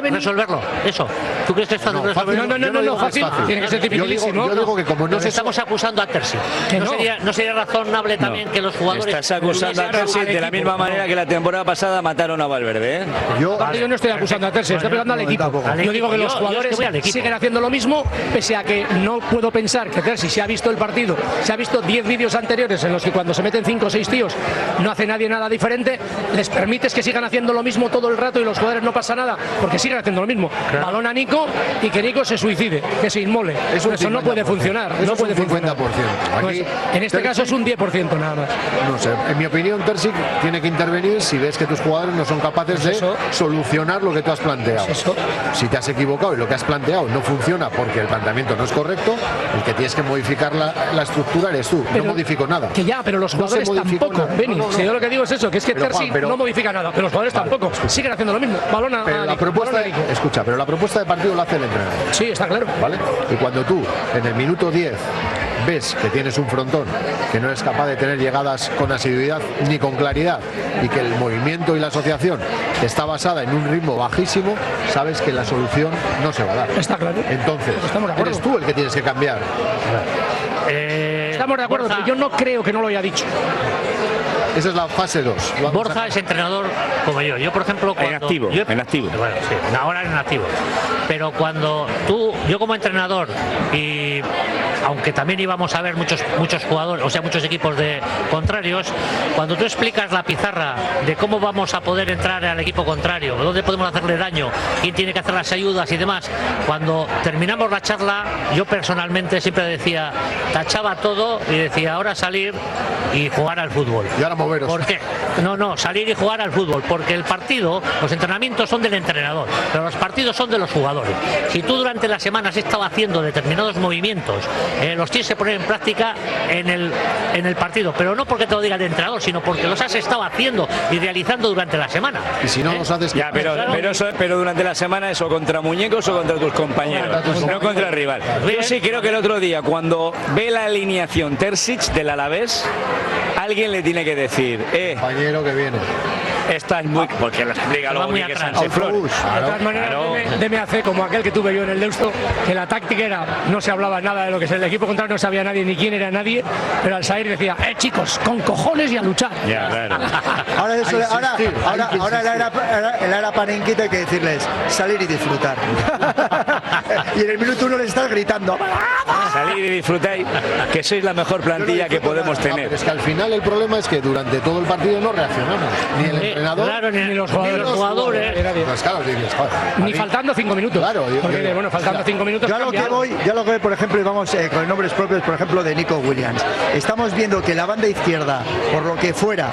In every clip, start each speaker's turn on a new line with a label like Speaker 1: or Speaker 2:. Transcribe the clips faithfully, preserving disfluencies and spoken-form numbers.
Speaker 1: venir...
Speaker 2: resolverlo? Eso. ¿Tú crees que es fácil
Speaker 1: no,
Speaker 2: resolverlo?
Speaker 1: No, no, no, no, no fácil. fácil. Tiene que ser dificilísimo.
Speaker 3: Yo digo, yo digo que como no
Speaker 2: nos estamos acusando a Terzi.
Speaker 1: Que
Speaker 2: no,
Speaker 1: no.
Speaker 2: sería, no sería razonable también no. que los jugadores...
Speaker 4: Estás acusando a Terzi de la misma manera que la temporada pasada mataron a Valverde, ¿eh?
Speaker 1: Yo, vale. yo no estoy acusando a Terzi, estoy pegando al equipo. Yo digo que los jugadores siguen haciendo lo mismo, pese a que no puedo pensar que Terzi, si ha visto el partido, se ha visto diez vídeos anteriores en los que cuando se meten cinco o seis tíos no hace nadie nada diferente, les permites que sigan haciendo lo mismo todo el rato y los jugadores no pasa nada, porque siguen haciendo lo mismo. Claro. Balón a Nico y que Nico se suicide, que se inmole. Eso, eso no puede funcionar.
Speaker 3: Eso
Speaker 1: no puede
Speaker 3: es un cincuenta por ciento.
Speaker 1: Aquí, pues, en este Terzi, caso es un diez por ciento nada más.
Speaker 3: No sé, en mi opinión Terzi tiene que intervenir si ves que tus jugadores no son capaces pues de solucionar lo que tú has planteado. Pues si te has equivocado y lo que has planteado no funciona porque el planteamiento no es correcto, el que tienes que modificar la, la estructura eres tú. Pero, no modifico nada.
Speaker 1: Que ya, pero los jugadores no tampoco. Beni, no, no, no. Si yo lo que digo es eso, que es que pero, Terzi Juan, pero, no modifica nada, pero los jugadores vale, tampoco. Siguen haciendo lo mismo. Balón a,
Speaker 3: pero
Speaker 1: a
Speaker 3: la
Speaker 1: Nico,
Speaker 3: propuesta
Speaker 1: balón a
Speaker 3: de, escucha, pero la propuesta de partido la hace el entrenador.
Speaker 1: Sí, está claro.
Speaker 3: ¿Vale? Y cuando tú en el minuto diez ves que tienes un frontón que no es capaz de tener llegadas con asiduidad ni con claridad y que el movimiento y la asociación está basada en un ritmo bajísimo, sabes que la solución no se va a dar.
Speaker 1: Está claro.
Speaker 3: Entonces, eres tú el que tienes que cambiar.
Speaker 1: Eh, Estamos de acuerdo, Borja, pero yo no creo que no lo haya dicho.
Speaker 3: Esa es la fase dos.
Speaker 2: Borja a... es entrenador como yo. Yo, por ejemplo, cuando...
Speaker 4: En activo,
Speaker 2: yo...
Speaker 4: en activo.
Speaker 2: Bueno, sí, ahora en activo. Pero cuando tú, yo como entrenador, y aunque también íbamos a ver muchos muchos jugadores, o sea, muchos equipos de contrarios, cuando tú explicas la pizarra de cómo vamos a poder entrar al equipo contrario, dónde podemos hacerle daño, quién tiene que hacer las ayudas y demás, cuando terminamos la charla, yo personalmente siempre decía, tachaba todo y decía, ahora salir y jugar al fútbol.
Speaker 3: Y ahora moveros.
Speaker 2: ¿Por qué? No, no, salir y jugar al fútbol, porque el partido, los entrenamientos son del entrenador, pero los partidos son de los jugadores. Si tú durante la semana has estado haciendo determinados movimientos, eh, los tienes que poner en práctica en el, en el partido, pero no porque te lo diga el entrenador, sino porque los has estado haciendo y realizando durante la semana.
Speaker 3: Y si no ¿Eh? los haces...
Speaker 4: Ya, pero, claro. pero, eso, pero durante la semana eso, contra muñecos o contra tus compañeros, contra tus no compañeros. Contra el rival. Yo sí creo que el otro día, cuando ve la alineación Terzic del Alavés, alguien le tiene que decir, eh,
Speaker 3: compañero que viene.
Speaker 4: Estás muy... Porque lo explica luego bien que Sánchez Flores.
Speaker 1: De todas maneras, claro. D M A C, como aquel que tuve yo en el Deusto, que la táctica era, no se hablaba nada de lo que es el equipo contrario, no sabía nadie ni quién era nadie, pero al salir decía, eh chicos, con cojones y a luchar.
Speaker 4: Ya, claro.
Speaker 5: Ahora, eso, ahora, ahora, ahora el era, el era panenquita hay que decirles, salir y disfrutar. Y en el minuto uno les estás gritando,
Speaker 4: salir y disfrutar, que sois la mejor plantilla que podemos
Speaker 3: nada,
Speaker 4: tener.
Speaker 3: No, es que al final el problema es que durante todo el partido no reaccionamos, ni el entrenador,
Speaker 2: claro, ni, ni los jugadores, ni los jugadores.
Speaker 3: Pues claro, dices, joder,
Speaker 1: ni faltando cinco minutos.
Speaker 3: Claro, yo,
Speaker 1: porque,
Speaker 3: yo,
Speaker 1: bueno, faltando
Speaker 3: ya,
Speaker 1: cinco minutos.
Speaker 5: Ya lo que voy, ya lo que voy, por ejemplo, y vamos eh, con nombres propios, por ejemplo, de Nico Williams. Estamos viendo que la banda izquierda, por lo que fuera,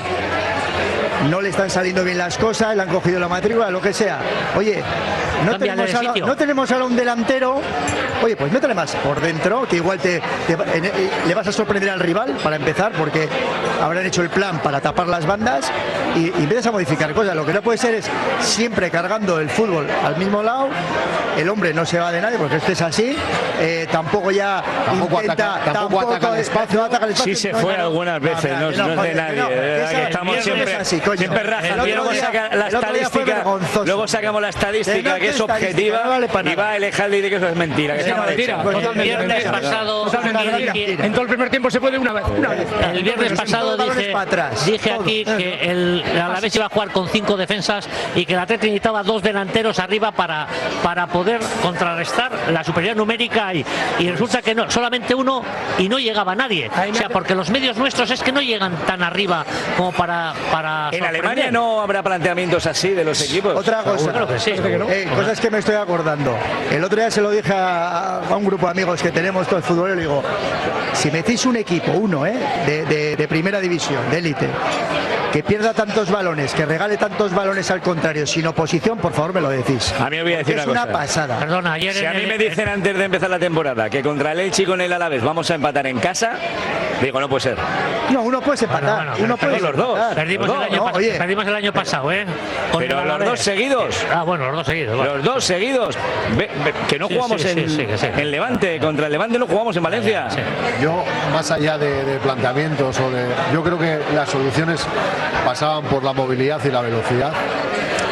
Speaker 5: no le están saliendo bien las cosas, le han cogido la matrícula, lo que sea. Oye, no tenemos, a, no tenemos ahora un delantero. Oye, pues métele más por dentro, que igual te, te en, en, le vas a sorprender al rival para empezar, porque habrán hecho el plan para tapar las bandas y, y empiezas a modificar cosas. Lo que no puede ser es siempre cargando el fútbol al mismo lado. El hombre no se va de nadie porque este es así. Eh, tampoco ya
Speaker 3: tampoco
Speaker 5: intenta,
Speaker 3: ataca, tampoco tampoco ataca el espacio.
Speaker 5: No ataca el espacio.
Speaker 4: Sí se fue no, algunas veces, no, no, no, no es de nadie. No, esa, que estamos siempre, así, siempre rajan. Y luego saca la estadística, luego sacamos la estadística que es objetiva vale y va a alejar y dice que eso es mentira. Que
Speaker 1: no, mentira.
Speaker 2: El viernes pasado,
Speaker 1: en todo el primer tiempo se puede una vez. Una vez.
Speaker 2: El viernes pasado dije, dije aquí que el Alavés iba a jugar con cinco defensas y que el Atleti necesitaba dos delanteros arriba para, para poder contrarrestar la superioridad numérica y, y resulta que no, solamente uno y no llegaba nadie. O sea, porque los medios nuestros es que no llegan tan arriba como para... para
Speaker 4: en Alemania no habrá planteamientos así de los equipos.
Speaker 5: Otra cosa,
Speaker 2: creo que sí.
Speaker 5: eh, cosas que me estoy acordando. El otro día se lo dije a, a un grupo de amigos que tenemos todo el fútbol y le digo, si metéis un equipo, uno, eh, de, de, de primera división, de élite, que pierda tantos balones, que regale tantos balones al contrario, sin oposición, por favor me lo decís.
Speaker 4: A mí me voy a decir
Speaker 5: es
Speaker 4: una,
Speaker 5: una
Speaker 4: cosa.
Speaker 5: pasada.
Speaker 2: Perdona, ayer
Speaker 4: si a mí
Speaker 2: el,
Speaker 4: me dicen el, antes de empezar la temporada que contra el Elche y con el Alavés vamos a empatar en casa, digo, no puede ser.
Speaker 5: No, uno puede empatar.
Speaker 2: Bueno, bueno,
Speaker 5: uno puede
Speaker 4: los dos.
Speaker 2: Perdimos,
Speaker 4: los
Speaker 2: el,
Speaker 4: dos,
Speaker 2: año
Speaker 4: no,
Speaker 2: pas
Speaker 4: oye.
Speaker 2: perdimos el año pasado, ¿eh? Con
Speaker 4: Pero los dos seguidos.
Speaker 2: Ah, bueno, los dos seguidos. Bueno.
Speaker 4: Los dos seguidos. Ve, ve, que no
Speaker 2: sí,
Speaker 4: jugamos
Speaker 2: sí,
Speaker 4: en,
Speaker 2: sí, sí, sí.
Speaker 4: en Levante. Contra el Levante no jugamos en Valencia.
Speaker 2: Sí.
Speaker 3: Yo, más allá de, de planteamientos o de... Yo creo que las soluciones pasaban por la movilidad y la velocidad.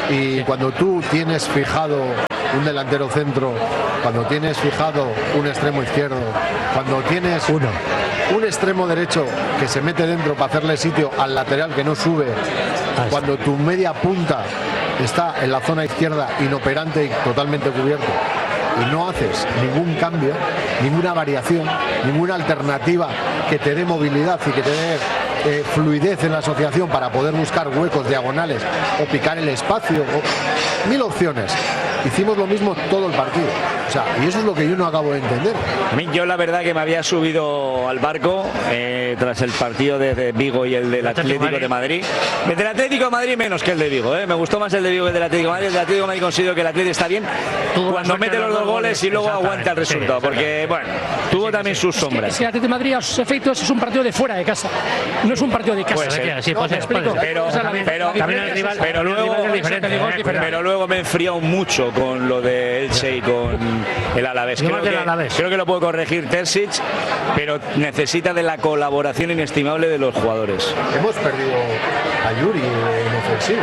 Speaker 3: Y sí. cuando tú tienes fijado un delantero centro, cuando tienes fijado un extremo izquierdo, cuando tienes
Speaker 2: uno
Speaker 3: un extremo derecho que se mete dentro para hacerle sitio al lateral que no sube, ah, cuando tu media punta está en la zona izquierda inoperante y totalmente cubierto, y no haces ningún cambio, ninguna variación, ninguna alternativa que te dé movilidad y que te dé eh, fluidez en la asociación para poder buscar huecos diagonales o picar el espacio, o mil opciones. Hicimos lo mismo todo el partido. O sea, y eso es lo que yo no acabo de entender.
Speaker 4: A mí, yo la verdad que me había subido al barco eh, tras el partido de, de Vigo y el del Atlético de Madrid. El del Atlético de Madrid menos que el de Vigo, ¿eh? Me gustó más el de Vigo que el del Atlético de Madrid. El del Atlético de Madrid considero que el Atlético está bien cuando mete los dos goles y luego aguanta el resultado. Porque, bueno, tuvo también sus sombras.
Speaker 1: Si el Atlético de Madrid a sus efectos es un partido de fuera de casa. No es un partido de casa.
Speaker 4: Puede ser. Sí, puede ser, puede ser. Pero, pero, pero, pero luego, pero luego me he enfriado mucho con lo de Elche y con el Alavés. Creo que, Alavés. creo que lo puede corregir Terzic, pero necesita de la colaboración inestimable de los jugadores.
Speaker 3: Hemos perdido a Yuri en ofensivo.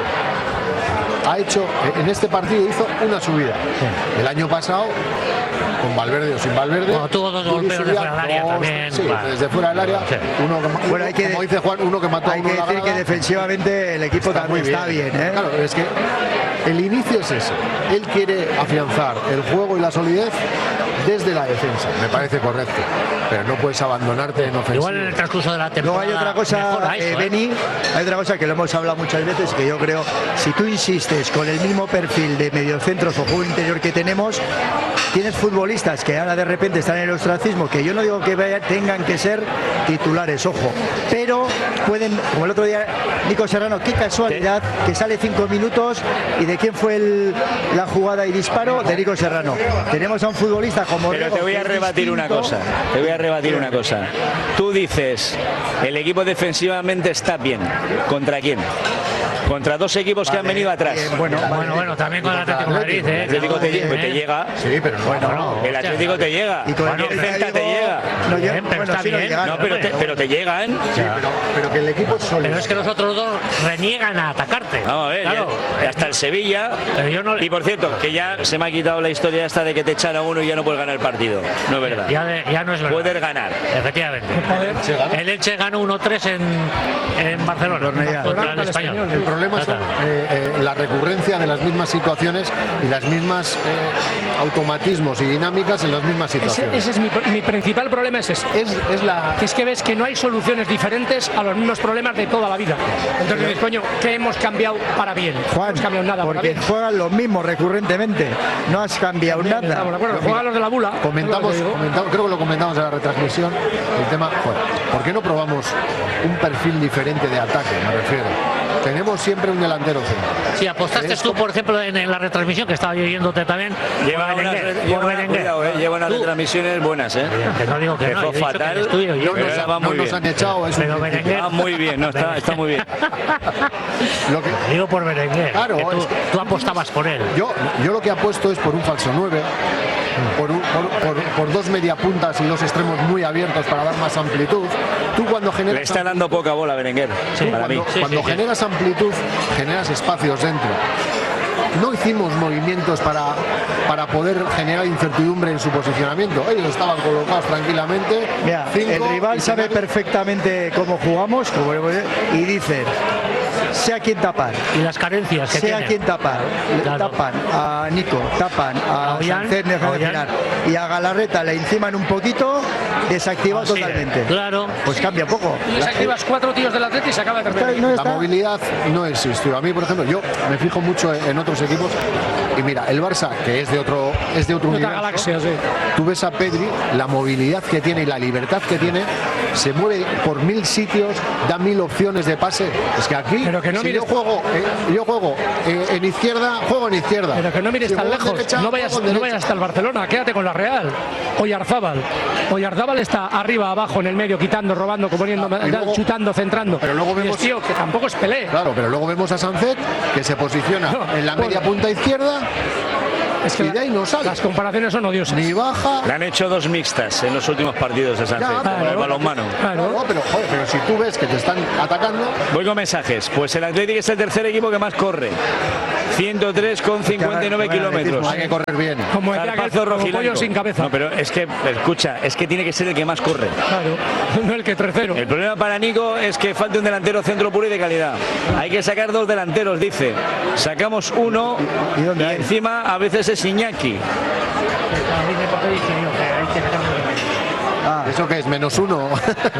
Speaker 3: Ha hecho, en este partido hizo una subida. Sí. El año pasado, con Valverde o sin Valverde,
Speaker 2: bueno, tuvo dos golpeos de fuera del área dos, también.
Speaker 3: Sí, claro. Desde fuera del área. Sí. Uno que,
Speaker 5: bueno, hay que,
Speaker 3: como dice Juan, uno que mató
Speaker 5: hay
Speaker 3: a uno
Speaker 5: que decir
Speaker 3: la
Speaker 5: que defensivamente el equipo está también está bien. ¿eh?
Speaker 3: Claro, es que el inicio es ese. Él quiere afianzar el juego y la solidez desde la defensa. Me parece correcto. Pero no puedes abandonarte en ofensiva.
Speaker 2: Igual en el transcurso de la temporada.
Speaker 5: Luego hay otra cosa, eh, eso, Beni, ¿eh? hay otra cosa que lo hemos hablado muchas veces, que yo creo, si tú insistes con el mismo perfil de mediocentros o juego interior que tenemos, tienes futbolistas que ahora de repente están en el ostracismo, que yo no digo que vaya, tengan que ser titulares, ojo, pero pueden, como el otro día Nico Serrano, qué casualidad que sale cinco minutos y de quién fue el, la jugada y disparo de Nico Serrano. Tenemos a un futbolista como
Speaker 4: Pero te voy a rebatir una cosa, te voy a rebatir una cosa. Tú dices, el equipo defensivamente está bien. ¿Contra quién? Contra dos equipos vale, que han venido atrás.
Speaker 2: Eh, bueno, bueno, bueno, también con el Atlético de Madrid. ¿eh?
Speaker 4: El Atlético te,
Speaker 2: ¿eh?
Speaker 4: te llega.
Speaker 3: Sí, pero bueno,
Speaker 4: no, el Atlético te llega. Y con el Celta te llega.
Speaker 2: No, bien, pero
Speaker 4: bueno,
Speaker 2: está
Speaker 4: sí
Speaker 2: bien.
Speaker 4: No, pero, te, pero te llegan.
Speaker 3: Sí, pero, pero que el equipo es sólido.
Speaker 2: Pero es que los otros dos reniegan a atacarte.
Speaker 4: Vamos a ver, claro. ya, hasta el Sevilla. Yo no... Y por cierto, que ya se me ha quitado la historia esta de que te echan a uno y ya no puedes ganar el partido. No es verdad.
Speaker 2: Ya, de, ya no es verdad.
Speaker 4: Puedes ganar.
Speaker 2: Efectivamente. El Elche ganó uno tres en, en Barcelona. Contra el Español.
Speaker 3: El problema es eh, eh, la recurrencia de las mismas situaciones y las mismas eh, automatismos y dinámicas en las mismas situaciones.
Speaker 1: Ese, ese es mi, mi principal problema, es, ese. es, es la que es que ves que no hay soluciones diferentes a los mismos problemas de toda la vida. Entonces dices, coño, ¿qué hemos cambiado para bien?
Speaker 5: Juan,
Speaker 1: no hemos cambiado nada
Speaker 5: porque
Speaker 1: para bien.
Speaker 5: Juegan los mismos recurrentemente, no has cambiado
Speaker 1: Bien,
Speaker 5: nada.
Speaker 1: Estamos de acuerdo, juegan los de la bula.
Speaker 3: Comentamos, comentamos, creo que lo comentamos en la retransmisión, el tema, joder, ¿por qué no probamos un perfil diferente de ataque? Me refiero. Tenemos siempre un delantero centro.
Speaker 2: Sí, apostaste tú, por ejemplo, en, en la retransmisión, que estaba yo oyéndote también.
Speaker 4: Lleva unas, lleva, cuidado, eh, lleva unas retransmisiones buenas, ¿eh?
Speaker 2: Que no digo que no,
Speaker 4: fatal.
Speaker 2: Que estudio, yo,
Speaker 3: no, nos,
Speaker 4: va muy
Speaker 3: no
Speaker 4: bien.
Speaker 3: nos han echado, es
Speaker 2: pero Berenguer.
Speaker 4: Ah, muy bien, no, está, está muy bien.
Speaker 2: Lo que, digo por Berenguer, claro, tú, es, tú apostabas por él.
Speaker 3: Yo, yo lo que apuesto es por un falso nueve, por, un, por, por, por dos mediapuntas y dos extremos muy abiertos para dar más amplitud. Tú cuando generas...
Speaker 4: Le está dando poca bola a Berenguer,
Speaker 3: sí,
Speaker 4: para
Speaker 3: cuando,
Speaker 4: mí. Sí,
Speaker 3: cuando
Speaker 4: sí,
Speaker 3: generas
Speaker 4: sí.
Speaker 3: amplitud, generas espacios dentro. No hicimos movimientos para, para poder generar incertidumbre en su posicionamiento. Ellos estaban colocados tranquilamente.
Speaker 5: Mira, el rival sabe perfectamente cómo jugamos como, y dice, sea quien tapar.
Speaker 2: Y las carencias que
Speaker 5: sea
Speaker 2: tiene.
Speaker 5: quien tapar. Claro. Tapan a Nico, tapan a Sánchez y a Galarreta le enciman un poquito, desactivado ah, totalmente.
Speaker 2: Sí, claro.
Speaker 5: Pues cambia poco.
Speaker 1: Desactivas cuatro tíos del Atleti y se acaba de terminar.
Speaker 3: No la movilidad no existió. A mí, por ejemplo, yo me fijo mucho en otros equipos y mira, el Barça, que es de otro es de otro universo,
Speaker 1: galaxia, sí.
Speaker 3: Tú ves a Pedri, la movilidad que tiene y la libertad que tiene, se mueve por mil sitios, da mil opciones de pase. Es que aquí,
Speaker 1: pero que no
Speaker 3: si
Speaker 1: mires...
Speaker 3: yo juego, eh, yo juego eh, en izquierda, juego en izquierda.
Speaker 1: Pero que no mires
Speaker 3: si
Speaker 1: tan lejos, derecha, no vayas, no vayas hasta el Barcelona, quédate con la Real. Oyarzábal. Oyarzábal está arriba, abajo, en el medio, quitando, robando, componiendo, ah, luego, chutando, centrando.
Speaker 3: Pero luego vemos,
Speaker 1: y es, tío, que tampoco es Pelé.
Speaker 3: Claro, pero luego vemos a Sánchez, que se posiciona no, en la pues, media punta izquierda.
Speaker 1: Es que
Speaker 3: y de ahí no sale.
Speaker 1: Las comparaciones son odiosas.
Speaker 3: Ni baja.
Speaker 4: Le han hecho dos mixtas en los últimos partidos de Sánchez,
Speaker 3: claro,
Speaker 4: con el balonmano.
Speaker 3: Claro. No, pero, joder, pero si tú ves que te están atacando.
Speaker 4: Voy con mensajes. Pues el Atlético es el tercer equipo que más corre. ciento tres coma cincuenta y nueve kilómetros.
Speaker 3: Hay que correr bien.
Speaker 1: Como decía aquel, como pollo sin cabeza.
Speaker 4: No, pero es que, escucha, es que tiene que ser el que más corre.
Speaker 1: Claro, no el que tercero.
Speaker 4: El problema para Nico es que falta un delantero centro puro y de calidad. Hay que sacar dos delanteros, dice. Sacamos uno y, ¿y encima a veces es Iñaki.
Speaker 3: Ah, ¿eso qué es? ¿Menos uno?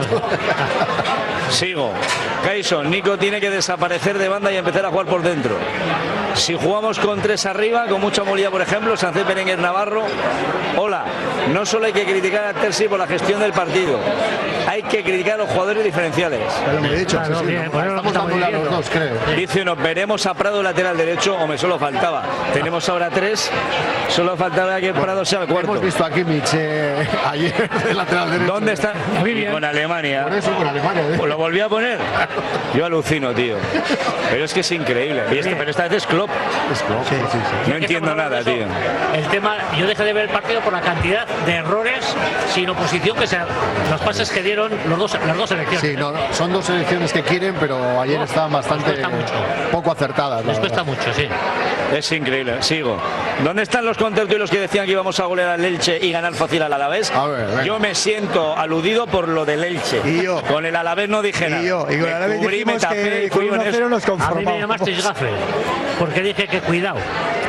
Speaker 4: Sigo. Kayson, Nico tiene que desaparecer de banda y empezar a jugar por dentro. Si jugamos con tres arriba, con mucha movilidad, por ejemplo, Sánchez Berenguer Navarro. Hola, no solo hay que criticar a Terzi por la gestión del partido, hay que criticar a los jugadores diferenciales.
Speaker 5: Pero me he dicho,
Speaker 2: claro,
Speaker 5: sí, sí,
Speaker 2: bien,
Speaker 5: no,
Speaker 2: bueno,
Speaker 3: estamos dando a los dos, creo.
Speaker 4: Dice uno, veremos a Prado lateral derecho, o me solo faltaba. Tenemos ahora tres, solo faltaba que Prado sea el cuarto.
Speaker 3: Hemos visto a Kimmich eh, ayer de lateral derecho.
Speaker 4: ¿Dónde está? Y con Alemania.
Speaker 3: Por eso, con Alemania. ¿eh?
Speaker 4: Lo volví a poner. Yo alucino, tío. Pero es que es increíble. Y este, pero esta vez es Klopp.
Speaker 3: Es Klopp, sí, sí, sí.
Speaker 4: No entiendo nada, tío.
Speaker 2: El tema, yo dejé de ver el partido por la cantidad de errores sin oposición que se, los pases que dieron los dos, las dos selecciones.
Speaker 3: Sí, no, son dos selecciones que quieren, pero ayer estaban bastante poco acertadas.
Speaker 2: Les cuesta mucho, sí.
Speaker 4: Es increíble, sigo. ¿Dónde están los contertulios que decían que íbamos a golear al Elche y ganar fácil al Alavés?
Speaker 3: A ver, venga.
Speaker 4: Yo me siento aludido por lo del Elche.
Speaker 5: Y yo.
Speaker 4: Con el Alavés no dije nada.
Speaker 5: Y yo, y con el Alavés
Speaker 4: cubrí, me
Speaker 5: dijimos
Speaker 4: tapé
Speaker 5: que
Speaker 4: y fui
Speaker 5: con uno cero nos
Speaker 2: A mí me
Speaker 5: conformamos.
Speaker 2: llamasteis gafe, porque dije que cuidado.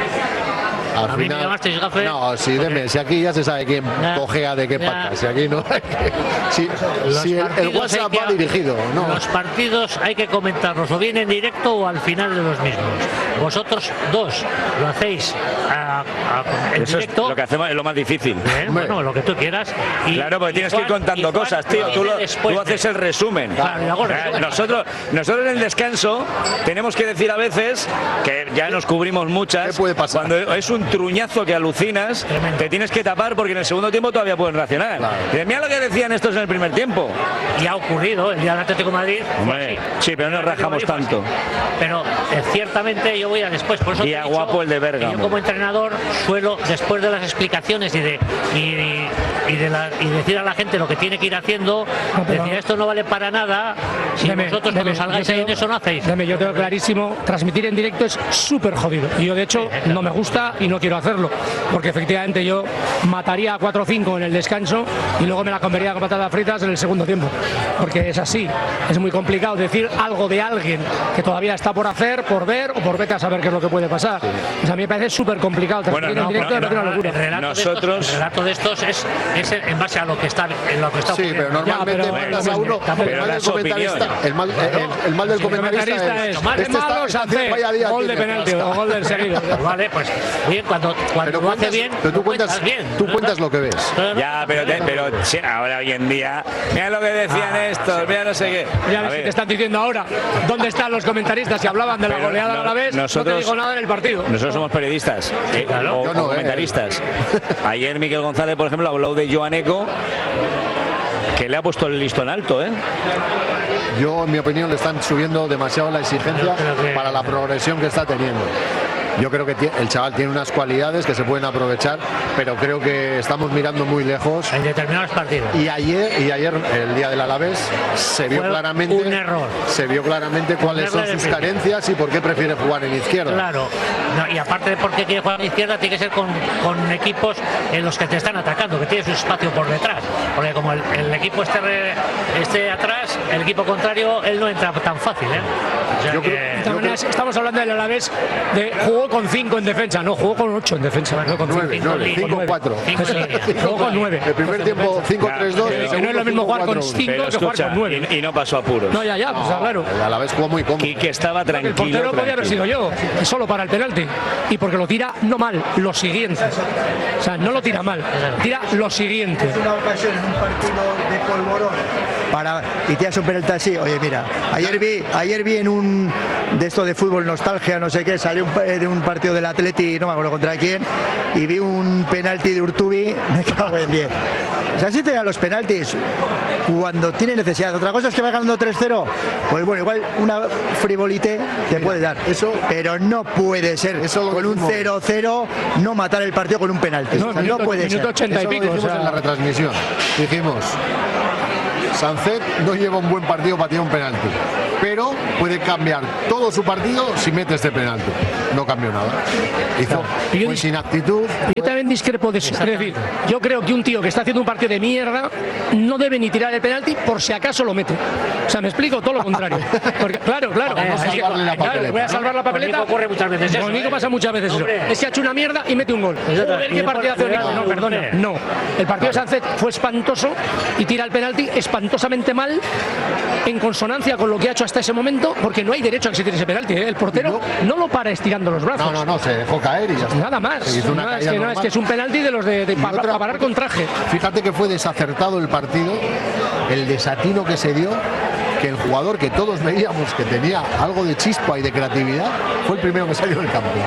Speaker 3: Al
Speaker 2: A mí me llamasteis gafe.
Speaker 3: No, sí,
Speaker 2: porque-
Speaker 3: deme, si aquí ya se sabe quién
Speaker 2: Ya,
Speaker 3: cojea de qué
Speaker 2: ya.
Speaker 3: pata. Si aquí no. Si,
Speaker 2: Los
Speaker 3: si el, el
Speaker 2: partidos
Speaker 3: WhatsApp
Speaker 2: hay que-
Speaker 3: va dirigido, no.
Speaker 2: Los partidos hay que comentarlos o bien en directo o al final de los mismos. Vosotros dos lo hacéis a- a- en
Speaker 4: Eso es
Speaker 2: directo.
Speaker 4: lo que hacemos, es lo más difícil.
Speaker 2: Bien, bueno, lo que tú quieras. Y,
Speaker 4: Claro, porque
Speaker 2: y
Speaker 4: tienes
Speaker 2: Juan-
Speaker 4: que ir contando
Speaker 2: y Juan
Speaker 4: cosas, tío.
Speaker 2: lo
Speaker 4: Tú,
Speaker 2: dice
Speaker 4: lo-
Speaker 2: después
Speaker 4: tú haces
Speaker 2: de-
Speaker 4: el resumen.
Speaker 2: Claro, y hago el
Speaker 4: Eh,
Speaker 2: resumen.
Speaker 4: Nosotros, nosotros en el descanso tenemos que decir a veces, que ya nos cubrimos muchas,
Speaker 3: ¿Qué puede pasar?
Speaker 4: cuando es un truñazo que alucinas, te tienes que tapar porque en el segundo tiempo todavía pueden reaccionar.
Speaker 3: Claro.
Speaker 4: Dices, mira lo que decían estos en el primer tiempo.
Speaker 2: Y ha ocurrido el día del Atlético de Madrid.
Speaker 4: Hombre, sí, pero no
Speaker 2: El Atlético
Speaker 4: rajamos
Speaker 2: de Madrid fue
Speaker 4: tanto.
Speaker 2: así. Pero eh, ciertamente yo voy a después. Por eso
Speaker 4: Día
Speaker 2: te he dicho
Speaker 4: guapo el de Bérgamo.
Speaker 2: que yo como entrenador suelo, después de las explicaciones y de y, y de la, y decir a la gente lo que tiene que ir haciendo,
Speaker 1: pero-
Speaker 2: decir esto no vale para nada si
Speaker 1: Deme,
Speaker 2: vosotros
Speaker 1: deme,
Speaker 2: cuando salgáis
Speaker 1: yo
Speaker 2: ahí en
Speaker 1: tengo-
Speaker 2: eso no hacéis.
Speaker 1: deme, yo tengo clarísimo, transmitir en directo es súper jodido. Y yo, de hecho, no me gusta y no quiero hacerlo. Porque efectivamente yo mataría a cuatro o cinco en el descanso y luego me la comería con patatas fritas en el segundo tiempo. Porque es así. Es muy complicado decir algo de alguien que todavía está por hacer, por ver o por vete a saber qué es lo que puede pasar. O sea, a mí me parece súper complicado.
Speaker 4: Bueno,
Speaker 1: Transmitir
Speaker 4: no,
Speaker 1: en directo
Speaker 4: no,
Speaker 1: me parece
Speaker 4: no,
Speaker 1: una locura.
Speaker 2: El relato,
Speaker 4: Nosotros-
Speaker 2: de estos, el relato de estos es, es en base a lo que está, en lo que está
Speaker 3: Sí,
Speaker 2: ocurriendo.
Speaker 3: pero normalmente
Speaker 1: Ya, pero-
Speaker 3: mandas a uno.
Speaker 1: Pero
Speaker 3: El mal del
Speaker 4: las
Speaker 3: comentarista,
Speaker 4: opiniones.
Speaker 3: el mal, el, el mal del
Speaker 1: El
Speaker 3: comentarista
Speaker 1: comentarista
Speaker 3: es.
Speaker 1: es más de
Speaker 3: este está-
Speaker 1: malo
Speaker 3: está haciendo-
Speaker 1: Sánchez,
Speaker 3: vaya día
Speaker 1: gol de
Speaker 3: tiene.
Speaker 1: penalti o gol del seguido.
Speaker 2: Vale, pues bien, cuando, cuando
Speaker 3: Pero
Speaker 2: lo hace
Speaker 3: cuentas,
Speaker 2: bien,
Speaker 3: pero tú
Speaker 2: lo
Speaker 3: cuentas,
Speaker 2: bien.
Speaker 3: tú cuentas lo que ves.
Speaker 4: Ya, pero, te- pero sí, ahora hoy en día, mira lo que decían
Speaker 2: Ah,
Speaker 4: estos, mira no sé qué.
Speaker 1: Ya
Speaker 4: A
Speaker 1: ves, si
Speaker 4: ver,
Speaker 1: te están diciendo ahora dónde están los comentaristas si hablaban de la
Speaker 4: Pero
Speaker 1: goleada
Speaker 4: no-
Speaker 1: a la vez, no te
Speaker 4: nosotros-
Speaker 1: digo nada en el partido.
Speaker 4: Nosotros somos periodistas eh,
Speaker 2: claro.
Speaker 4: o,
Speaker 3: Yo no,
Speaker 4: o
Speaker 3: eh.
Speaker 4: comentaristas. Ayer Miquel González, por ejemplo, habló de Joan Eco, que le ha puesto el listón alto, ¿eh?
Speaker 3: Yo, en mi opinión, le están subiendo demasiado la exigencia
Speaker 2: Yo creo que-
Speaker 3: para la progresión que está teniendo. Yo creo que tie- el chaval tiene unas cualidades que se pueden aprovechar, pero creo que estamos mirando muy lejos.
Speaker 2: En determinados partidos.
Speaker 3: Y ayer, y ayer el día del Alavés, se vio
Speaker 2: Fue
Speaker 3: claramente,
Speaker 2: un error.
Speaker 3: se vio claramente cuáles
Speaker 2: error
Speaker 3: son
Speaker 2: de
Speaker 3: sus
Speaker 2: principio.
Speaker 3: carencias y por qué prefiere jugar en izquierda.
Speaker 2: Claro, no, y aparte de porque quiere jugar a la izquierda, tiene que ser con, con equipos en los que te están atacando, que tiene su espacio por detrás. Porque como el, el equipo esté, re- esté atrás, el equipo contrario, él no entra tan fácil, ¿eh? O sea
Speaker 3: Yo
Speaker 2: que-
Speaker 3: creo-
Speaker 1: De todas maneras, estamos hablando del Alavés de jugó con cinco en defensa, no jugó con ocho en defensa, no con
Speaker 3: Nueve,
Speaker 1: cinco.
Speaker 3: nueve,
Speaker 2: cinco,
Speaker 3: cinco,
Speaker 1: nueve.
Speaker 3: cuatro.
Speaker 2: Cinco en línea.
Speaker 1: Jugó con nueve.
Speaker 3: El primer tiempo cinco tres dos.
Speaker 4: Pero-
Speaker 3: el
Speaker 1: Que no es lo
Speaker 3: segundo
Speaker 1: mismo jugar con
Speaker 3: cinco cuatro uno.
Speaker 1: cinco
Speaker 4: Pero
Speaker 1: que jugar
Speaker 4: escucha,
Speaker 1: con nueve.
Speaker 4: y, y no pasó apuros.
Speaker 1: No, ya, ya, pues está claro.
Speaker 3: El Alavés jugó muy cómodo.
Speaker 4: Quique estaba
Speaker 1: El
Speaker 4: tranquilo.
Speaker 1: portero podía haber sido
Speaker 4: tranquilo.
Speaker 1: yo, solo para el penalti. Y porque lo tira no mal, lo siguiente. O sea, no lo tira mal, tira lo siguiente.
Speaker 5: Una ocasión en un partido de polvorón para y te hace un penalti así. Oye, mira, ayer vi, ayer vi en un de esto de fútbol nostalgia, no sé qué, salió un, pa- de un partido del Atleti, no me acuerdo contra quién, y vi un penalti de Urtubi, me cago en diez. O sea, así te dan los penaltis cuando tiene necesidad. Otra cosa es que va ganando tres cero, pues bueno, igual una frivolité te puede dar eso, pero no puede ser
Speaker 3: Eso lo
Speaker 5: con un
Speaker 3: dijimos.
Speaker 5: cero cero no matar el partido con un penalti.
Speaker 1: No,
Speaker 5: O sea,
Speaker 1: minuto-
Speaker 5: no puede
Speaker 1: minuto
Speaker 5: ser.
Speaker 1: ochenta y
Speaker 3: Eso lo
Speaker 1: pico. O
Speaker 3: dijimos en la
Speaker 1: sea,
Speaker 3: retransmisión. Dijimos, Sánchez no lleva un buen partido para tirar un penalti. pero puede cambiar todo su partido si mete este penalti. No cambió nada. Hizo muy sin actitud.
Speaker 1: Yo también discrepo de eso. Es decir, yo creo que un tío que está haciendo un partido de mierda no debe ni tirar el penalti por si acaso lo mete. O sea, me explico todo lo contrario. Porque, claro, claro,
Speaker 3: Vamos a
Speaker 1: es que,
Speaker 3: salvarle la
Speaker 1: claro,
Speaker 3: papeleta.
Speaker 1: voy a salvar la papeleta.
Speaker 2: Con Nico ocurre muchas veces eso,
Speaker 1: Con Nico
Speaker 2: ¿eh?
Speaker 1: pasa muchas veces eso.
Speaker 2: Hombre.
Speaker 1: Es que ha hecho una mierda y mete un gol. Joder, ¿qué partido hace Nico? No, perdona, no. El partido de Sánchez fue espantoso y tira el penalti espantosamente mal, en consonancia con lo que ha hecho hasta ese momento, porque no hay derecho a que se tire ese penalti, ¿eh? El portero no lo para estirando los brazos.
Speaker 3: No, no, no, se dejó caer y ya está.
Speaker 1: Nada más.
Speaker 3: Se hizo una
Speaker 1: No, es,
Speaker 3: caída
Speaker 1: que, no, es
Speaker 3: normal.
Speaker 1: que es un penalti de los de, de
Speaker 3: Y
Speaker 1: pa-
Speaker 3: otra-
Speaker 1: para parar con traje.
Speaker 3: Fíjate que fue desacertado el partido, el desatino que se dio, que el jugador que todos veíamos que tenía algo de chispa y de creatividad fue el primero que salió del campo.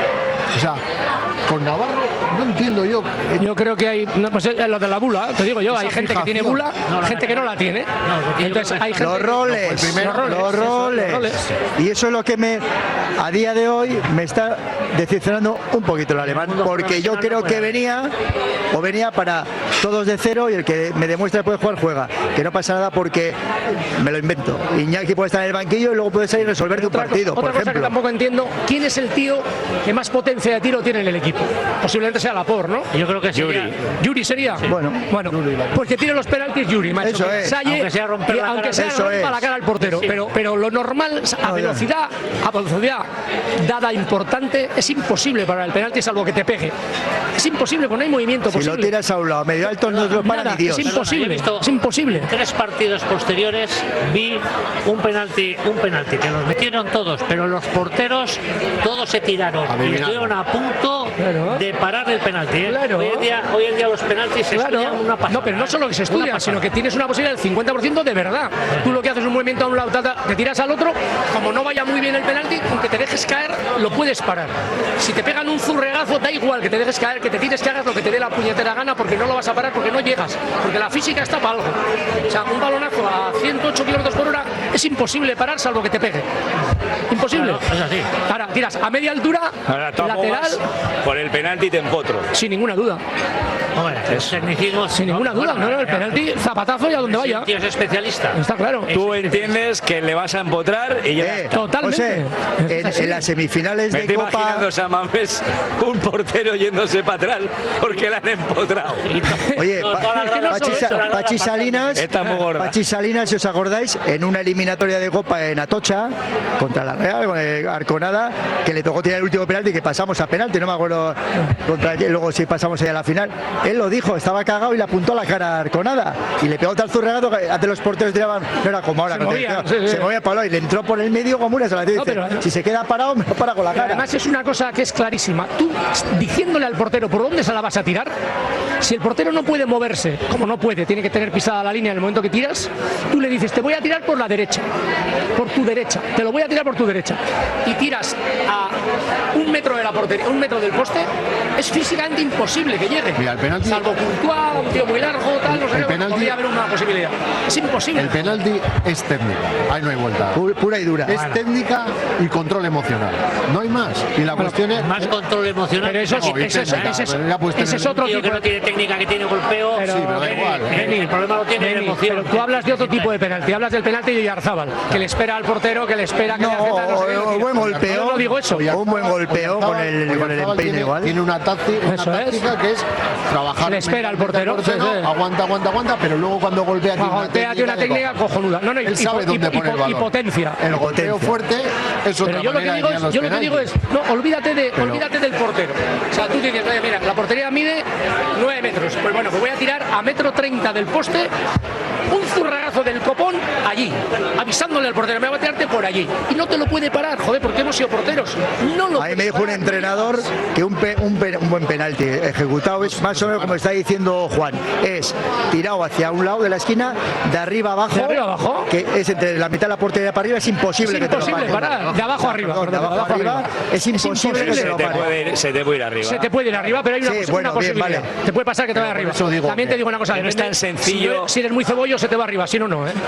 Speaker 3: O sea, con Navarro no entiendo yo.
Speaker 1: Yo creo que hay, no, pues es lo de la bula, te digo yo,
Speaker 3: Esa
Speaker 1: hay gente que tiene
Speaker 3: fijación.
Speaker 1: bula,
Speaker 2: No, la
Speaker 1: gente que no la tiene.
Speaker 2: No,
Speaker 1: Entonces hay gente
Speaker 5: Los roles,
Speaker 1: los roles,
Speaker 5: los
Speaker 1: eso,
Speaker 5: roles.
Speaker 1: los roles.
Speaker 5: Y eso es lo que me, a día de hoy, me está decepcionando un poquito el alemán, porque yo creo que venía, o venía para todos de cero y el que me demuestra que puede jugar, juega. Que no pasa nada porque me lo invento. Iñaki puede estar en el banquillo y luego puede salir y resolverte un
Speaker 1: Otra,
Speaker 5: partido,
Speaker 1: otra
Speaker 5: por
Speaker 1: cosa que
Speaker 5: ejemplo.
Speaker 1: tampoco entiendo, ¿quién es el tío que más potencia de tiro tiene en el equipo? Posiblemente sea Laporte, ¿no?
Speaker 2: Yo creo que sería-
Speaker 4: Yuri.
Speaker 1: Yuri sería.
Speaker 5: Bueno.
Speaker 1: bueno, pues que tire los penaltis Yuri, macho.
Speaker 5: Eso
Speaker 1: Que
Speaker 5: es.
Speaker 1: Salle,
Speaker 2: Aunque sea romper
Speaker 1: que
Speaker 2: la
Speaker 1: aunque
Speaker 2: cara.
Speaker 1: sea
Speaker 5: Eso
Speaker 1: rompa
Speaker 5: es.
Speaker 1: la cara al portero,
Speaker 2: Sí.
Speaker 1: pero pero lo normal a
Speaker 5: No,
Speaker 1: velocidad, a velocidad dada importante es imposible para el penalti salvo que te pegue. Es imposible, porque no hay movimiento
Speaker 5: Si
Speaker 1: posible.
Speaker 5: lo tiras a un lado, medio alto, no lo para
Speaker 1: Nada,
Speaker 5: ni Dios.
Speaker 1: es imposible.
Speaker 2: Yo he visto
Speaker 1: Es imposible.
Speaker 2: Tres partidos posteriores vi un penalti, un penalti que los metieron todos, pero los porteros todos se tiraron y
Speaker 3: Adivinaron.
Speaker 2: estuvieron a punto
Speaker 1: Claro.
Speaker 2: de parar el penalti. ¿eh?
Speaker 1: Claro.
Speaker 2: Hoy en día, hoy en día los penaltis se
Speaker 1: Claro,
Speaker 2: estudian una pasada.
Speaker 1: no, pero no solo que se
Speaker 2: Una
Speaker 1: estudia,
Speaker 2: pasada.
Speaker 1: sino que tienes una posibilidad del cincuenta por ciento de verdad. Tú lo que haces es un movimiento a un lado, ta, ta, te tiras al otro, como no vaya muy bien el penalti, aunque te dejes caer, lo puedes parar. Si te pegan un zurregazo, da igual que te dejes caer, que te tires, que hagas lo que te dé la puñetera gana, porque no lo vas a parar, porque no llegas, porque la física está para algo. O sea, un balonazo a ciento ocho kilómetros por hora es imposible parar salvo que te pegue. Imposible.
Speaker 2: Claro, es así.
Speaker 1: Ahora, tiras a media altura,
Speaker 4: Ahora tomo
Speaker 1: lateral,
Speaker 4: más, por el penalti te empotro.
Speaker 1: sin ninguna duda.
Speaker 2: Hombre, el tecnicismo,
Speaker 1: Sin ninguna duda, no, no, el penalti, zapatazo y a donde vaya.
Speaker 2: El tío es especialista.
Speaker 1: Está claro.
Speaker 4: Tú entiendes que le vas a empotrar y ya
Speaker 5: Eh,
Speaker 4: está.
Speaker 1: Totalmente.
Speaker 5: José, en, en las semifinales
Speaker 4: Me
Speaker 5: de
Speaker 4: estoy
Speaker 5: Copa,
Speaker 4: imaginando a Mames un portero yéndose para atrás porque le han empotrado.
Speaker 5: oye,
Speaker 2: No,
Speaker 5: Pa-
Speaker 2: toda la grada-
Speaker 5: Pachi,
Speaker 2: toda la grada
Speaker 5: Pachi
Speaker 2: pasando.
Speaker 5: Salinas,
Speaker 4: Está muy gorda.
Speaker 5: Pachi Salinas, si os acordáis, en una eliminatoria de Copa en Atocha contra la Real, con el Arconada, que le tocó tirar el último penalti, que pasamos a penalti, no me acuerdo contra quién, luego si pasamos ahí a la final. Él lo dijo, estaba cagado y le apuntó a la cara a Arconada y le pegó tal zurregazo que antes los porteros tiraban, no era como ahora,
Speaker 1: Se
Speaker 5: que te-
Speaker 1: movía,
Speaker 5: no,
Speaker 1: sí, sí.
Speaker 5: se movía para y le entró por el medio como una salación.
Speaker 1: No,
Speaker 5: Dice,
Speaker 1: pero-
Speaker 5: si se queda parado, me lo para con la
Speaker 1: Pero
Speaker 5: cara.
Speaker 1: además es una cosa que es clarísima. Tú diciéndole al portero por dónde se la vas a tirar, si el portero no puede moverse, como no puede, tiene que tener pisada la línea en el momento que tiras, tú le dices, te voy a tirar por la derecha, por tu derecha, te lo voy a tirar por tu derecha. Y tiras a un metro de la portería, un metro del poste, es físicamente imposible que llegue.
Speaker 3: Mira, el penalti-
Speaker 1: Salvo Courtois, un tío muy largo, tal, no sé,
Speaker 3: El penalti-
Speaker 1: podría haber una posibilidad. Es imposible.
Speaker 3: El penalti es técnica, ahí no hay vuelta.
Speaker 5: Pu- Pura y dura.
Speaker 3: Es técnica y control emocional. No hay más. Y la cuestión es.
Speaker 2: Más control emocional.
Speaker 1: Pero eso es,
Speaker 2: que
Speaker 3: No, y
Speaker 1: ese es-
Speaker 3: técnica,
Speaker 1: ese es-
Speaker 3: pero ya puedes
Speaker 1: ese
Speaker 3: tener
Speaker 1: es otro
Speaker 2: un tío
Speaker 1: tipo
Speaker 2: que no tiene técnica, que tiene golpeo.
Speaker 1: Pero-
Speaker 3: Sí, pero da igual.
Speaker 2: Eh, el problema lo tiene en
Speaker 1: Beni,
Speaker 2: emoción.
Speaker 1: pero tú hablas de otro tipo de penalti, hablas del penalti de Yarzábal, que le espera al portero, que le espera que
Speaker 5: No,
Speaker 1: le hace tal, no sé qué,
Speaker 5: o- o
Speaker 1: tío.
Speaker 5: buen golpeo.
Speaker 1: Yo no digo eso.
Speaker 5: Un buen golpeo con el, con el
Speaker 3: Oyarzabal
Speaker 5: empeine
Speaker 3: tiene,
Speaker 5: igual.
Speaker 3: tiene una, tácti- una
Speaker 1: Eso es.
Speaker 3: táctica que es trabajar.
Speaker 1: Le espera al
Speaker 3: mentalmente
Speaker 1: portero, sí, sí.
Speaker 3: Aguanta, aguanta, aguanta, pero luego cuando golpea tiene
Speaker 1: Cuando
Speaker 3: una
Speaker 1: golpea, tiene una
Speaker 3: de
Speaker 1: técnica
Speaker 3: cojones.
Speaker 1: cojonuda. No, no, y,
Speaker 3: Él
Speaker 1: y-
Speaker 3: sabe
Speaker 1: y-
Speaker 3: dónde
Speaker 1: y-
Speaker 3: pone el
Speaker 1: y
Speaker 3: balón.
Speaker 1: potencia.
Speaker 3: El golpeo
Speaker 5: Potencia.
Speaker 3: fuerte es otra
Speaker 1: Pero yo lo que
Speaker 3: manera
Speaker 1: digo
Speaker 3: de
Speaker 1: es,
Speaker 3: los
Speaker 1: yo lo que digo
Speaker 3: penaltis.
Speaker 1: es, no, olvídate de, olvídate del portero. O sea, tú dices, oye, mira, la portería mide nueve metros. Pues bueno, pues voy a tirar a metro treinta del poste, un zurragazo del copón allí, avisándole al portero, me voy a tirarte por allí. Y no te lo puede parar, joder, porque hemos sido porteros. No lo
Speaker 5: Ahí me
Speaker 1: puedes
Speaker 5: dijo un
Speaker 1: parar.
Speaker 5: entrenador que un, pe- un, pe- un buen penalti ejecutado es más o menos como está diciendo Juan, es tirado hacia un lado de la esquina, de arriba abajo,
Speaker 1: ¿De arriba abajo?
Speaker 5: que es entre la mitad de la portería para arriba, es imposible
Speaker 1: Es
Speaker 5: que te lo
Speaker 1: imposible
Speaker 5: paren.
Speaker 1: parar, de abajo arriba,
Speaker 5: Perdón, de
Speaker 1: perdón,
Speaker 5: abajo arriba, es imposible que
Speaker 4: Se
Speaker 5: te lo
Speaker 4: te,
Speaker 5: paren.
Speaker 4: puede ir, se te puede ir arriba.
Speaker 1: Se te puede ir arriba, pero hay una,
Speaker 5: Sí,
Speaker 1: posi-
Speaker 5: bueno,
Speaker 1: una
Speaker 5: bien,
Speaker 1: posibilidad.
Speaker 5: vale.
Speaker 1: Te puede pasar que te vaya
Speaker 3: por
Speaker 1: arriba.
Speaker 3: eso digo
Speaker 1: También
Speaker 3: que-
Speaker 1: te digo una cosa,
Speaker 4: que no es
Speaker 1: depende-
Speaker 4: tan sencillo.
Speaker 1: Si, si eres muy cebollo, se te va arriba, si no, no, ¿eh?
Speaker 4: Ya,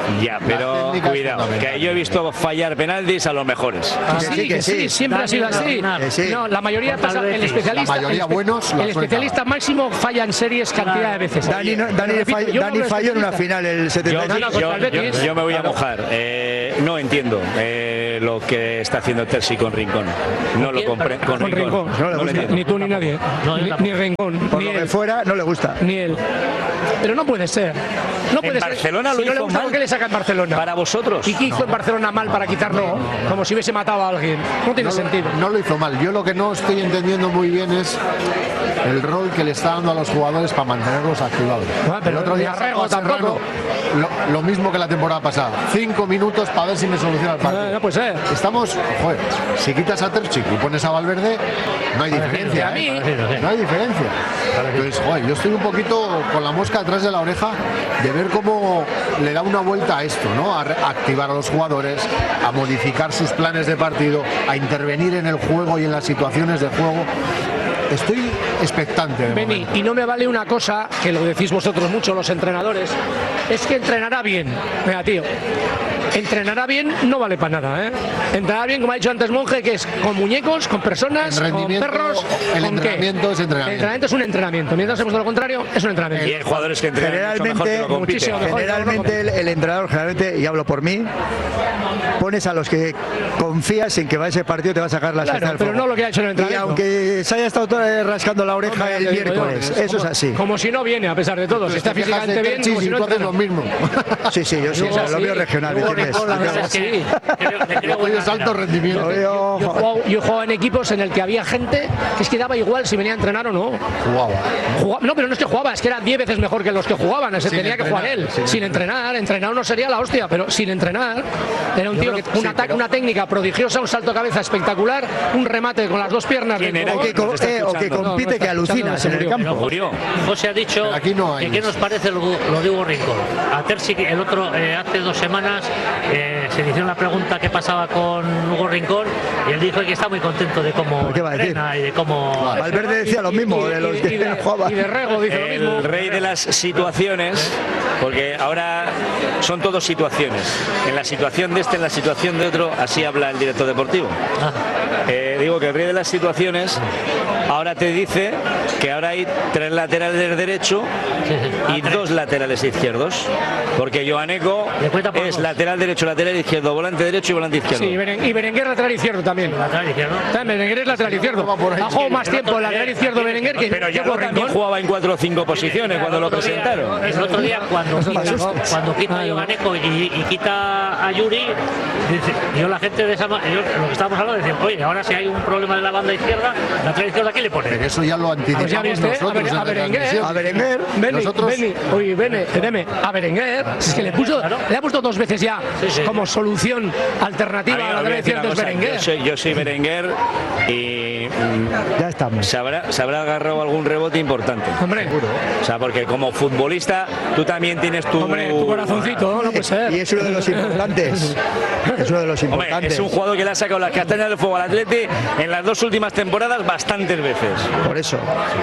Speaker 4: Pero cuidado, que yo he visto fallar penaltis a los mejores.
Speaker 1: Ah, sí, que sí, siempre ha sido así. No, la mayoría pasa, el especialista,
Speaker 3: la mayoría
Speaker 1: el,
Speaker 3: buenos
Speaker 1: el especialista máximo falla en series cantidad de veces.
Speaker 5: Dani, no, Dani,
Speaker 1: repito,
Speaker 5: falló, Dani falló en una final el setenta y cinco.
Speaker 4: Yo, yo, yo, yo me voy a mojar. Eh, no entiendo eh, lo que está haciendo Terzi con Rincón. No lo compré con,
Speaker 1: con Rincón.
Speaker 4: Rincón.
Speaker 1: No le gusta. No ni tú ni nadie. No, ni, ni Rincón.
Speaker 5: Por
Speaker 1: ni
Speaker 5: lo
Speaker 1: él.
Speaker 5: que fuera, no le gusta.
Speaker 1: Ni él. Pero no puede ser. No puede
Speaker 4: en
Speaker 1: ser.
Speaker 4: Barcelona
Speaker 1: si
Speaker 4: lo
Speaker 1: no
Speaker 4: hizo
Speaker 1: le gusta,
Speaker 4: mal.
Speaker 1: ¿por qué le saca en Barcelona?
Speaker 4: Para vosotros.
Speaker 1: ¿Y qué hizo
Speaker 3: no.
Speaker 1: en Barcelona mal para quitarlo? Como si hubiese matado a alguien. No tiene
Speaker 3: no
Speaker 1: sentido.
Speaker 3: Lo, no lo hizo mal. Yo lo que no estoy entendiendo muy bien es el rol que le está dando a los jugadores para mantenerlos activados.
Speaker 1: Ah, pero
Speaker 3: el otro día
Speaker 1: Arrego tampoco.
Speaker 3: Lo, lo mismo que la temporada pasada. Cinco minutos para ver si me soluciona el partido.
Speaker 1: No, no puede ser.
Speaker 3: Estamos, joder, si quitas a Terzic y pones a Valverde, no hay diferencia.
Speaker 1: a mí.
Speaker 3: ¿eh? No hay diferencia. Entonces, joder, yo estoy un poquito con la mosca atrás de la oreja de ver cómo le da una vuelta a esto, ¿no? A, re- a activar a los jugadores, a modificar sus planes de partido, a intervenir en el juego y en las situaciones de juego. Estoy expectante. de
Speaker 1: Beni,
Speaker 3: momento.
Speaker 1: y no me vale una cosa, que lo decís vosotros mucho los entrenadores, es que entrenará bien. Mira, tío, entrenará bien no vale para nada, ¿eh? Entrenará bien, como ha dicho antes Monje, que es con muñecos, con personas,
Speaker 3: En
Speaker 1: con
Speaker 3: rendimiento,
Speaker 1: perros.
Speaker 3: el
Speaker 1: ¿con
Speaker 3: entrenamiento
Speaker 1: qué?
Speaker 3: es entrenamiento.
Speaker 1: El entrenamiento es un entrenamiento. Mientras hemos de lo contrario, es un entrenamiento.
Speaker 4: Y hay jugadores que entrenan mucho mejor que lo compiten.
Speaker 1: muchísimo mejor.
Speaker 5: Generalmente el, el entrenador, generalmente, y hablo por mí, pones a los que confías en que va a ese partido te va a sacar la
Speaker 1: Claro,
Speaker 5: escena del
Speaker 1: pero
Speaker 5: fuego.
Speaker 1: no lo que ha hecho en el
Speaker 5: Y
Speaker 1: entrenamiento.
Speaker 5: aunque se haya estado todo, eh, rascando la oreja
Speaker 1: Hombre,
Speaker 5: el
Speaker 1: ya te digo yo,
Speaker 5: miércoles,
Speaker 1: es
Speaker 5: eso
Speaker 1: como-
Speaker 5: es así.
Speaker 1: Como si no viene, a pesar de todo. Si está
Speaker 3: Te fijas
Speaker 1: físicamente
Speaker 3: en
Speaker 1: bien,
Speaker 3: Terzic
Speaker 1: como si
Speaker 3: y
Speaker 1: no
Speaker 3: tú haces lo
Speaker 1: entrena.
Speaker 3: mismo.
Speaker 5: Sí, sí, yo sí, o sea, lo
Speaker 1: sí.
Speaker 5: veo regional.
Speaker 1: Luego
Speaker 5: ¿entiendes?
Speaker 1: Rincón, la
Speaker 5: Lo veo-
Speaker 1: verdad, sí.
Speaker 5: Lo
Speaker 3: Es alto rendimiento.
Speaker 5: veo-
Speaker 1: Yo he, jugado, yo he jugado en equipos en el que había gente que es que daba igual si venía a entrenar o no.
Speaker 3: Jugaba.
Speaker 1: Jugaba- no, pero no es que jugaba, es que era diez veces mejor que los que jugaban. Se
Speaker 3: Sin
Speaker 1: tenía que jugar él.
Speaker 3: entrenar, sin
Speaker 1: Sin entrenar. Entrenar no sería la hostia, pero sin entrenar. Era un tío que un ataque, una técnica prodigiosa, un salto de cabeza espectacular, un remate con las dos piernas.
Speaker 4: ¿Quién
Speaker 1: del
Speaker 4: era?
Speaker 5: O que,
Speaker 1: jugador.
Speaker 5: co-
Speaker 4: Nos está
Speaker 5: eh, o que
Speaker 4: escuchando.
Speaker 5: compite,
Speaker 1: No, no
Speaker 5: que
Speaker 1: está
Speaker 5: alucinas
Speaker 1: escuchando,
Speaker 5: en el
Speaker 1: se
Speaker 5: campo.
Speaker 2: Murió. José ha dicho
Speaker 3: Pero aquí no hay
Speaker 2: que qué nos parece lo, lo de Hugo Rincón. A Terzi, el otro, eh, hace dos semanas eh, se le hicieron la pregunta qué pasaba con Hugo Rincón y él dijo que está muy contento de cómo
Speaker 5: ¿Qué va a decir?
Speaker 2: entrena y de cómo...
Speaker 5: Valverde decía lo mismo de los
Speaker 1: y,
Speaker 5: que
Speaker 1: y de,
Speaker 5: jugaban.
Speaker 1: y de Rego dice lo mismo.
Speaker 4: El rey de las situaciones, porque ahora son todos situaciones. En la situación de este, en la situación de otro, así habla el director deportivo.
Speaker 2: Ah,
Speaker 4: Eh, digo que el rey de las situaciones ahora te dice que ahora hay tres laterales derecho
Speaker 2: sí, sí. Ah,
Speaker 4: y
Speaker 2: tres.
Speaker 4: dos laterales izquierdos. Porque Joaneco
Speaker 2: Le cuenta por
Speaker 4: es
Speaker 2: dos.
Speaker 4: lateral derecho, lateral izquierdo, volante derecho y volante izquierdo.
Speaker 1: Sí, y Beren- y Berenguer lateral izquierdo también.
Speaker 2: Lateral izquierdo.
Speaker 1: También Berenguer es lateral izquierdo. Ha jugado más tiempo el lateral izquierdo Berenguer que
Speaker 4: Pero ya
Speaker 1: que Hugo
Speaker 4: también
Speaker 1: Rincón.
Speaker 4: jugaba en cuatro o cinco posiciones cuando lo
Speaker 2: El otro día-
Speaker 4: presentaron.
Speaker 2: El otro día cuando
Speaker 1: Eso
Speaker 2: quita,
Speaker 1: también.
Speaker 2: cuando quita
Speaker 1: Ah,
Speaker 2: a
Speaker 1: no.
Speaker 2: Joganeco y, y quita a Yuri, dice, yo la gente de esa ma- yo, lo que estábamos hablando decían, oye, ahora si hay un problema en la banda izquierda, la lateral izquierda ¿quién le pone?
Speaker 3: Pero eso ya lo anticipamos
Speaker 1: Pues ya viste, a,
Speaker 3: nosotros
Speaker 1: Beren-
Speaker 3: en
Speaker 1: a
Speaker 3: la
Speaker 1: Berenguer,
Speaker 3: transmisión.
Speaker 5: A Berenguer,
Speaker 1: Beni,
Speaker 3: Nosotros-
Speaker 1: Beni, oye, Bene, Deme, a Berenguer, si es que le puso,
Speaker 2: Claro.
Speaker 1: le ha puesto dos veces ya
Speaker 2: Sí, sí.
Speaker 1: como solución alternativa
Speaker 4: A mí,
Speaker 1: a
Speaker 4: os
Speaker 1: la
Speaker 4: voy a
Speaker 1: lateral
Speaker 4: decir una
Speaker 1: izquierda es
Speaker 4: cosa,
Speaker 1: Berenguer.
Speaker 4: yo soy, yo soy Berenguer y mm,
Speaker 5: ya estamos.
Speaker 4: se habrá, se habrá agarrado algún rebote importante.
Speaker 1: Hombre,
Speaker 4: O sea, porque como futbolista tú también tienes tu...
Speaker 1: hombre, tu corazoncito, no puede ser.
Speaker 5: Y es uno de los importantes. Es uno de los
Speaker 4: Hombre,
Speaker 5: importantes.
Speaker 4: es un jugador que le ha sacado las castañas del fuego al Atleti en las dos últimas temporadas bastantes veces.
Speaker 5: Por eso.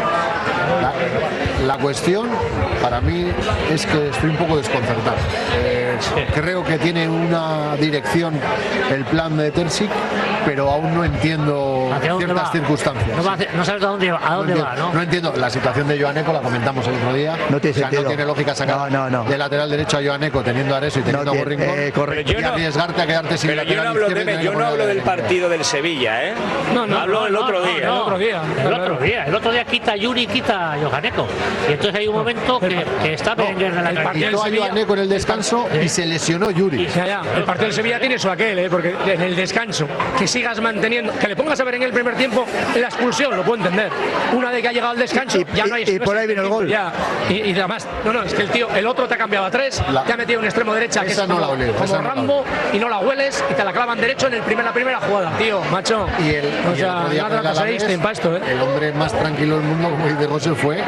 Speaker 3: La, la cuestión para mí es que estoy un poco desconcertado. Eh, creo que tiene una dirección el plan de Terzic, pero aún no entiendo
Speaker 2: ¿Hacia dónde
Speaker 3: ciertas
Speaker 2: va?
Speaker 3: circunstancias.
Speaker 2: No, va a hacer- no sabes a dónde, a dónde
Speaker 3: no,
Speaker 2: va,
Speaker 3: entiendo,
Speaker 2: ¿no?
Speaker 3: no entiendo la situación de Joaneco, la comentamos el otro día.
Speaker 5: No tiene
Speaker 3: O sea,
Speaker 5: sentido.
Speaker 3: no tiene lógica sacar
Speaker 5: No, no, no.
Speaker 3: de lateral derecho a Joaneco teniendo a Areso y teniendo
Speaker 5: No
Speaker 3: a
Speaker 5: tiene-
Speaker 3: Rincón
Speaker 5: eh, correcto.
Speaker 3: y
Speaker 4: Pero yo no-
Speaker 3: arriesgarte a quedarte sin
Speaker 4: Pero yo
Speaker 3: lateral
Speaker 4: no hablo,
Speaker 3: izquierdo y
Speaker 4: de,
Speaker 3: tener
Speaker 4: yo
Speaker 3: que
Speaker 4: no
Speaker 3: poner a
Speaker 4: hablo del
Speaker 3: Berenguer.
Speaker 4: partido del Sevilla, ¿eh?
Speaker 1: No, no,
Speaker 4: hablo del
Speaker 2: No,
Speaker 4: otro
Speaker 2: no,
Speaker 4: día.
Speaker 2: no,
Speaker 1: El otro día.
Speaker 2: El otro día, el otro día quita a Yuri y quita a Joganeco. Y entonces hay un momento que, que está Berenguer de la
Speaker 1: el
Speaker 2: calle.
Speaker 1: partido
Speaker 3: Quitó a
Speaker 1: Sevilla-
Speaker 3: Joaneco en el descanso y se lesionó Yuri.
Speaker 1: Ya, ya, el partido del Sevilla tiene eso aquel, ¿eh? Porque en el descanso, que sigas manteniendo, que le pongas a Berenguer el primer tiempo en la expulsión, lo puedo entender. Una vez que ha llegado al descanso,
Speaker 5: Y-
Speaker 1: ya
Speaker 5: y-
Speaker 1: no hay
Speaker 5: y por ahí viene el gol.
Speaker 1: Ya, y, y además, no, no, es que el tío, el otro te ha cambiado a tres,
Speaker 3: La-
Speaker 1: te ha metido un extremo derecha que
Speaker 3: Esa
Speaker 1: es
Speaker 3: no
Speaker 1: como,
Speaker 3: la oleo,
Speaker 1: como
Speaker 3: esa no la
Speaker 1: Rambo y no la hueles y te la clavan derecho en el primer, la primera jugada, tío, macho.
Speaker 3: Y el,
Speaker 1: o
Speaker 3: y el
Speaker 1: sea,
Speaker 3: otro día
Speaker 1: nada
Speaker 3: con el
Speaker 1: más
Speaker 3: Alavés,
Speaker 1: Einstein para esto, ¿eh?
Speaker 3: el hombre más tranquilo del mundo, como dice José, fue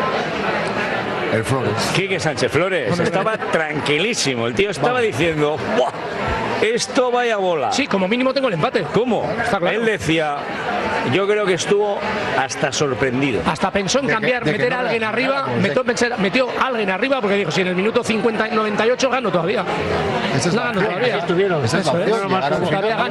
Speaker 3: el Flores.
Speaker 4: Quique Sánchez Flores estaba tranquilísimo. El tío estaba diciendo, ¡buah! esto vaya bola.
Speaker 1: Sí, como mínimo tengo el empate.
Speaker 4: ¿Cómo?
Speaker 1: Está claro.
Speaker 4: Él decía, yo creo que estuvo hasta sorprendido.
Speaker 1: Hasta pensó en
Speaker 3: De que-
Speaker 1: cambiar,
Speaker 3: de que
Speaker 1: meter
Speaker 3: no
Speaker 1: a alguien
Speaker 3: era-
Speaker 1: arriba,
Speaker 3: claro,
Speaker 1: metió, pensar- metió a alguien arriba porque dijo, si en el minuto cincuenta y noventa y ocho gano todavía.
Speaker 3: Esa es
Speaker 1: No
Speaker 3: la
Speaker 1: gano
Speaker 3: opción.
Speaker 1: todavía.
Speaker 2: Estuvieron.
Speaker 3: Esa es la
Speaker 1: Eso es.
Speaker 3: opción, llegar al
Speaker 1: Todavía
Speaker 3: final.
Speaker 1: gano.